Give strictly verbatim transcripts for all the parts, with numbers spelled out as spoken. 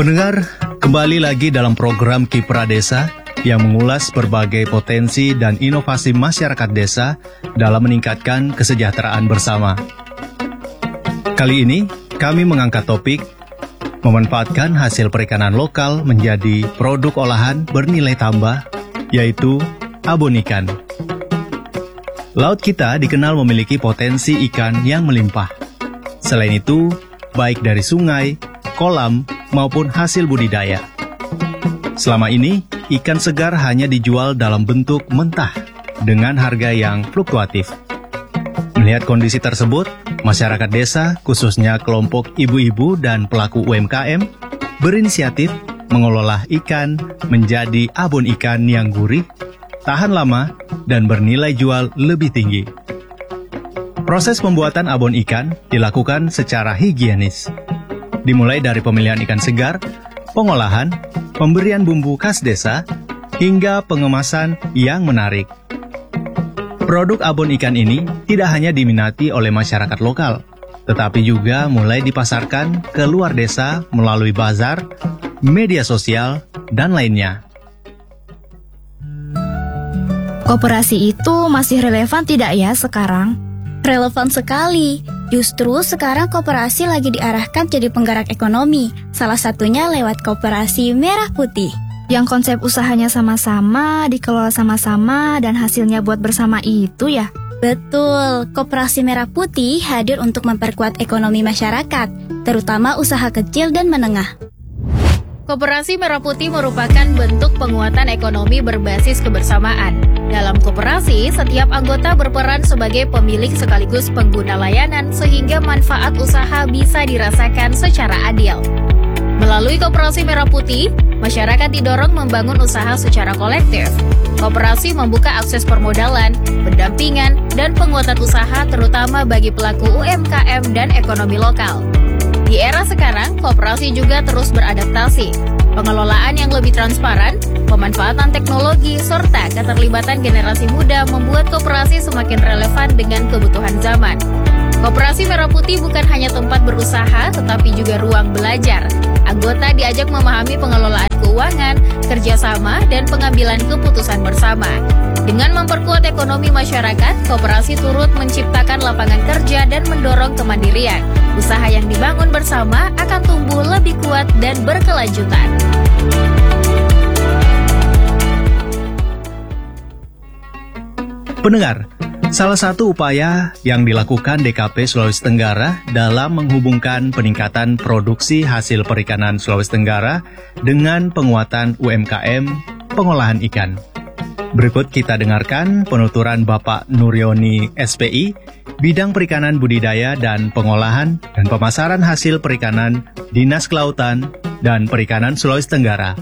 Pendengar, kembali lagi dalam program Kiprah Desa yang mengulas berbagai potensi dan inovasi masyarakat desa dalam meningkatkan kesejahteraan bersama. Kali ini, kami mengangkat topik memanfaatkan hasil perikanan lokal menjadi produk olahan bernilai tambah, yaitu abon ikan. Laut kita dikenal memiliki potensi ikan yang melimpah. Selain itu, baik dari sungai, kolam, maupun hasil budidaya. Selama ini, ikan segar hanya dijual dalam bentuk mentah dengan harga yang fluktuatif. Melihat kondisi tersebut, masyarakat desa, khususnya kelompok ibu-ibu dan pelaku U M K M, berinisiatif mengolah ikan menjadi abon ikan yang gurih, tahan lama, dan bernilai jual lebih tinggi. Proses pembuatan abon ikan dilakukan secara higienis. Dimulai dari pemilihan ikan segar, pengolahan, pemberian bumbu khas desa, hingga pengemasan yang menarik. Produk abon ikan ini tidak hanya diminati oleh masyarakat lokal, tetapi juga mulai dipasarkan ke luar desa melalui bazar, media sosial, dan lainnya. Koperasi itu masih relevan tidak ya sekarang? Relevan sekali. Justru sekarang koperasi lagi diarahkan jadi penggerak ekonomi. Salah satunya lewat Koperasi Merah Putih. Yang konsep usahanya sama-sama, dikelola sama-sama, dan hasilnya buat bersama itu ya? Betul, Koperasi Merah Putih hadir untuk memperkuat ekonomi masyarakat, terutama usaha kecil dan menengah. Koperasi Merah Putih merupakan bentuk penguatan ekonomi berbasis kebersamaan. Dalam koperasi, setiap anggota berperan sebagai pemilik sekaligus pengguna layanan sehingga manfaat usaha bisa dirasakan secara adil. Melalui Koperasi Merah Putih, masyarakat didorong membangun usaha secara kolektif. Koperasi membuka akses permodalan, pendampingan, dan penguatan usaha terutama bagi pelaku U M K M dan ekonomi lokal. Di era sekarang, koperasi juga terus beradaptasi. Pengelolaan yang lebih transparan, pemanfaatan teknologi, serta keterlibatan generasi muda membuat koperasi semakin relevan dengan kebutuhan zaman. Koperasi Merah Putih bukan hanya tempat berusaha, tetapi juga ruang belajar. Anggota diajak memahami pengelolaan keuangan, kerjasama, dan pengambilan keputusan bersama. Dengan memperkuat ekonomi masyarakat, koperasi turut menciptakan lapangan kerja dan mendorong kemandirian. Usaha yang dibangun bersama akan tumbuh lebih kuat dan berkelanjutan. Pendengar, salah satu upaya yang dilakukan D K P Sulawesi Tenggara dalam menghubungkan peningkatan produksi hasil perikanan Sulawesi Tenggara dengan penguatan U M K M pengolahan ikan. Berikut kita dengarkan penuturan Bapak Nuryoni S P I, Bidang Perikanan Budidaya dan Pengolahan dan Pemasaran Hasil Perikanan Dinas Kelautan dan Perikanan Sulawesi Tenggara.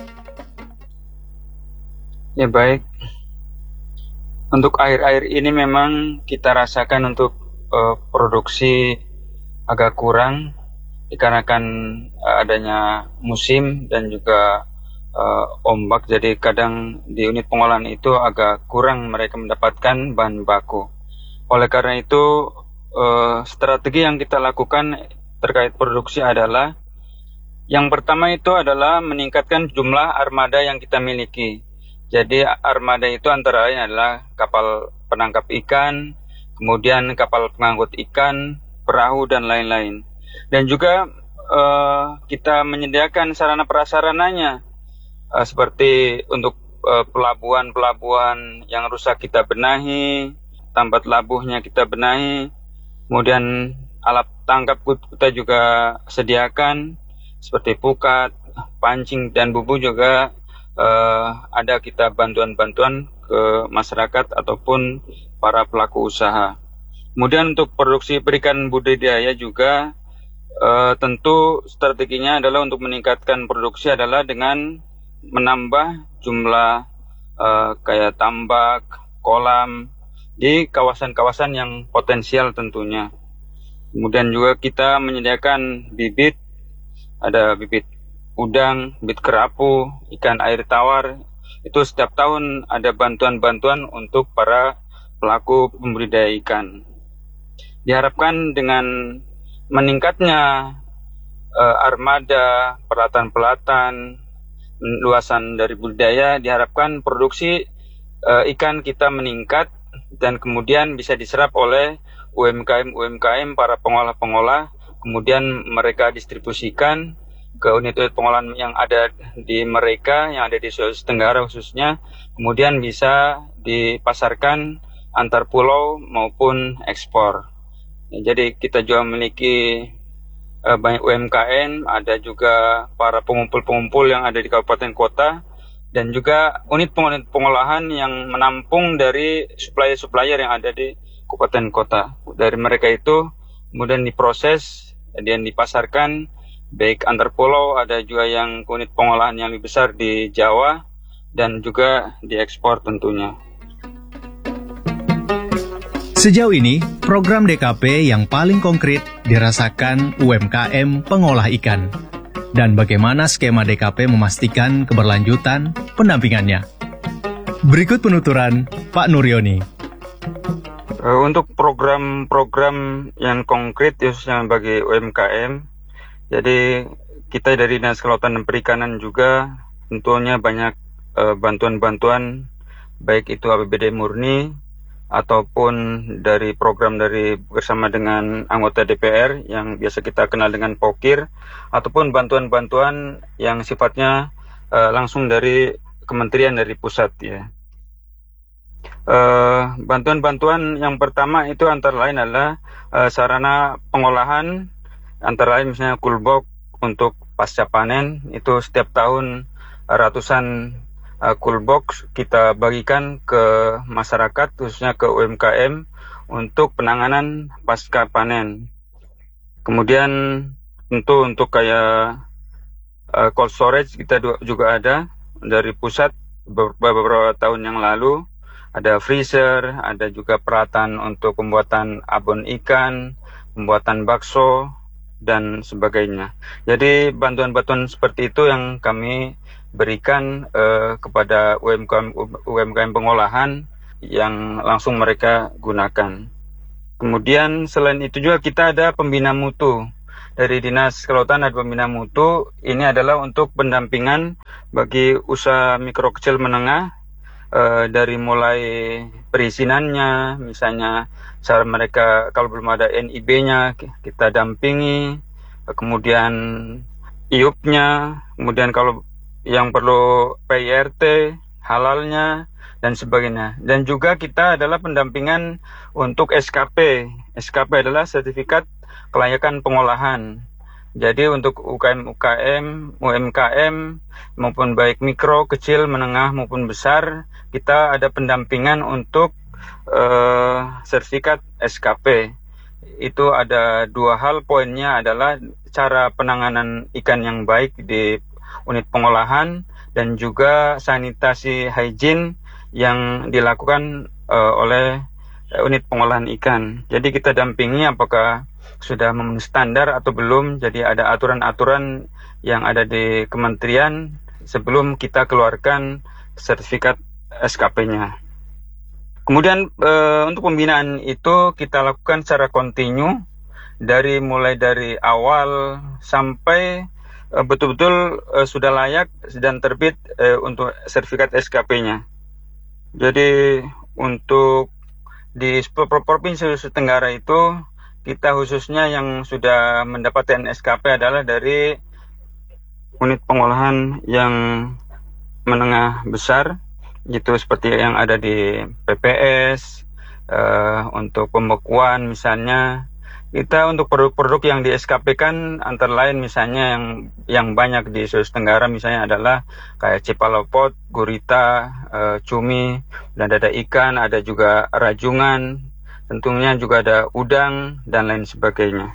Ya baik, untuk akhir-akhir ini memang kita rasakan untuk uh, produksi agak kurang dikarenakan uh, adanya musim dan juga uh, ombak, jadi kadang di unit pengolahan itu agak kurang mereka mendapatkan bahan baku. Oleh karena itu, uh, strategi yang kita lakukan terkait produksi adalah yang pertama itu adalah meningkatkan jumlah armada yang kita miliki. Jadi armada itu antara lain adalah kapal penangkap ikan, kemudian kapal pengangkut ikan, perahu, dan lain-lain. Dan juga uh, kita menyediakan sarana prasarananya, uh, seperti untuk uh, pelabuhan-pelabuhan yang rusak kita benahi, tempat labuhnya kita benahi, kemudian alat tangkap kita juga sediakan, seperti pukat, pancing, dan bubu juga Uh, ada kita bantuan-bantuan ke masyarakat ataupun para pelaku usaha. Kemudian untuk produksi perikanan budidaya juga uh, tentu strateginya adalah untuk meningkatkan produksi adalah dengan menambah jumlah uh, kayak tambak, kolam di kawasan-kawasan yang potensial tentunya. Kemudian juga kita menyediakan bibit, ada bibit udang, bibit kerapu, ikan air tawar. Itu setiap tahun ada bantuan-bantuan untuk para pelaku pembudidaya ikan. Diharapkan dengan meningkatnya uh, armada, peralatan-peralatan, luasan dari budidaya, diharapkan produksi uh, ikan kita meningkat dan kemudian bisa diserap oleh U M K M-U M K M, para pengolah-pengolah, kemudian mereka distribusikan ke unit-unit pengolahan yang ada di mereka, yang ada di Sulawesi Tenggara khususnya, kemudian bisa dipasarkan antar pulau maupun ekspor. Jadi kita juga memiliki uh, banyak U M K M, ada juga para pengumpul-pengumpul yang ada di kabupaten kota, dan juga unit-unit pengolahan yang menampung dari supplier-supplier yang ada di kabupaten kota. Dari mereka itu kemudian diproses dan dipasarkan baik antar pulau, ada juga yang unit pengolahan yang lebih besar di Jawa dan juga diekspor tentunya. Sejauh ini, program D K P yang paling konkret dirasakan U M K M pengolah ikan. Dan bagaimana skema D K P memastikan keberlanjutan pendampingannya? Berikut penuturan Pak Nuryoni. Untuk program-program yang konkret khususnya bagi U M K M, jadi kita dari Dinas Kelautan dan Perikanan juga tentunya banyak uh, bantuan-bantuan, baik itu A P B D murni ataupun dari program dari bersama dengan anggota D P R yang biasa kita kenal dengan Pokir, ataupun bantuan-bantuan yang sifatnya uh, langsung dari kementerian dari pusat ya. Uh, bantuan-bantuan yang pertama itu antara lain adalah uh, sarana pengolahan, antara lain misalnya kulbok untuk pasca panen, itu setiap tahun ratusan uh, kulbok kita bagikan ke masyarakat, khususnya ke U M K M untuk penanganan pasca panen. Kemudian tentu untuk kayak uh, cold storage kita juga ada dari pusat beberapa, beberapa tahun yang lalu, ada freezer, ada juga peralatan untuk pembuatan abon ikan, pembuatan bakso, dan sebagainya. Jadi bantuan-bantuan seperti itu yang kami berikan eh, kepada U M K M, U M K M pengolahan yang langsung mereka gunakan. Kemudian selain itu juga kita ada pembina mutu. Dari Dinas Kelautan ada pembina mutu. Ini adalah untuk pendampingan bagi usaha mikro kecil menengah, eh, dari mulai perizinannya, misalnya cara mereka kalau belum ada N I B-nya kita dampingi, kemudian I U P-nya, kemudian kalau yang perlu P I R T, halalnya, dan sebagainya. Dan juga kita adalah pendampingan untuk S K P. S K P adalah sertifikat kelayakan pengolahan. Jadi untuk U K M-U K M, U M K M, maupun baik mikro, kecil, menengah, maupun besar, kita ada pendampingan untuk uh, sertifikat S K P. Itu ada dua hal, poinnya adalah cara penanganan ikan yang baik di unit pengolahan dan juga sanitasi hygiene yang dilakukan uh, oleh unit pengolahan ikan. Jadi kita dampingi apakah sudah memenuhi standar atau belum. Jadi ada aturan-aturan yang ada di kementerian sebelum kita keluarkan sertifikat S K P-nya. Kemudian e, untuk pembinaan itu kita lakukan secara kontinu dari mulai dari awal sampai e, betul-betul e, sudah layak dan terbit e, untuk sertifikat S K P-nya. Jadi untuk di Provinsi Sulawesi Tenggara itu kita khususnya yang sudah mendapatkan S K P adalah dari unit pengolahan yang menengah besar, gitu seperti yang ada di P P S, uh, untuk pembekuan misalnya. Kita untuk produk-produk yang di S K P kan antara lain misalnya yang yang banyak di Sulawesi Tenggara misalnya adalah kayak cipalopot, gurita, uh, cumi, dan ada ikan, ada juga rajungan, tentunya juga ada udang dan lain sebagainya.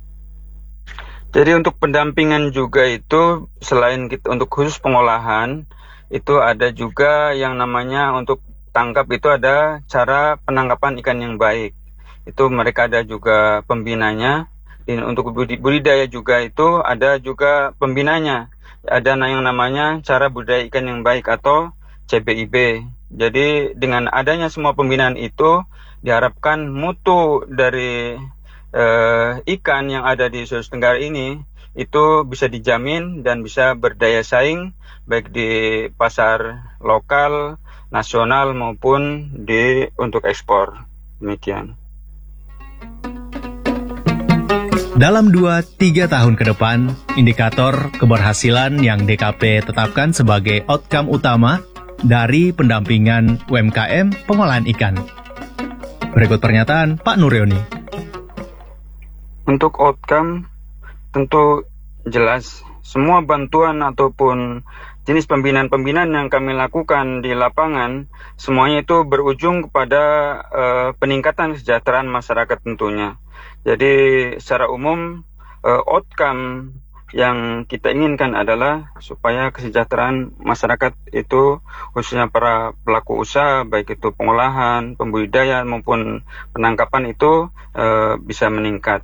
Jadi untuk pendampingan juga itu selain kita untuk khusus pengolahan itu ada juga yang namanya untuk tangkap, itu ada cara penangkapan ikan yang baik. Itu mereka ada juga pembinanya. Dan untuk budidaya juga itu ada juga pembinanya. Ada yang namanya cara budidaya ikan yang baik atau C B I B. Jadi dengan adanya semua pembinaan itu diharapkan mutu dari eh, ikan yang ada di Sulawesi Tenggara ini itu bisa dijamin dan bisa berdaya saing baik di pasar lokal, nasional maupun di untuk ekspor. Demikian. Dalam dua tiga tahun ke depan, indikator keberhasilan yang D K P tetapkan sebagai outcome utama dari pendampingan U M K M pengolahan ikan. Berikut pernyataan Pak Nuryoni. Untuk outcome, tentu jelas semua bantuan ataupun jenis pembinaan-pembinaan yang kami lakukan di lapangan, semuanya itu berujung kepada uh, peningkatan kesejahteraan masyarakat tentunya. Jadi secara umum uh, outcome yang kita inginkan adalah supaya kesejahteraan masyarakat itu, khususnya para pelaku usaha, baik itu pengolahan, pembudidayaan maupun penangkapan itu uh, bisa meningkat.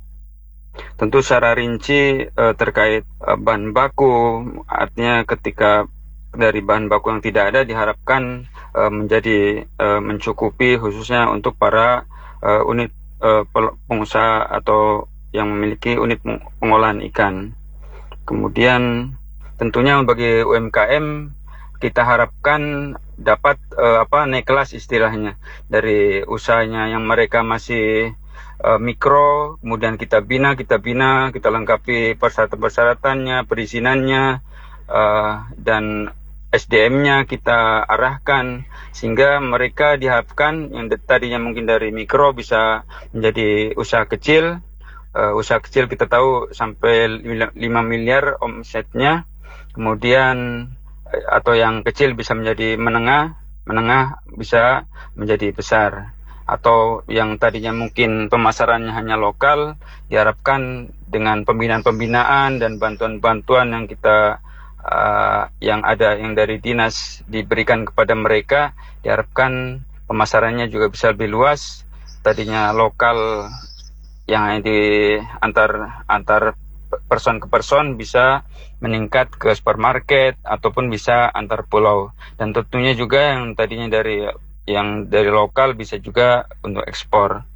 Tentu secara rinci uh, terkait uh, bahan baku, artinya ketika dari bahan baku yang tidak ada diharapkan uh, menjadi uh, mencukupi khususnya untuk para uh, unit uh, pengusaha atau yang memiliki unit pengolahan ikan. Kemudian tentunya bagi U M K M kita harapkan dapat uh, apa naik kelas istilahnya dari usahanya yang mereka masih Uh, mikro, kemudian kita bina, kita bina, kita lengkapi persyaratan-persyaratannya, perizinannya, uh, dan S D M-nya kita arahkan sehingga mereka diharapkan yang tadinya mungkin dari mikro bisa menjadi usaha kecil. Uh, usaha kecil kita tahu sampai lima miliar omsetnya, kemudian atau yang kecil bisa menjadi menengah, menengah bisa menjadi besar. Atau yang tadinya mungkin pemasarannya hanya lokal, diharapkan dengan pembinaan-pembinaan dan bantuan-bantuan yang kita uh, yang ada yang dari dinas diberikan kepada mereka, diharapkan pemasarannya juga bisa lebih luas. Tadinya lokal yang di antar antar person ke person bisa meningkat ke supermarket ataupun bisa antar pulau, dan tentunya juga yang tadinya dari yang dari lokal bisa juga untuk ekspor.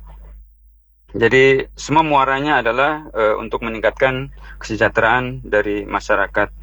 Jadi semua muaranya adalah e, untuk meningkatkan kesejahteraan dari masyarakat.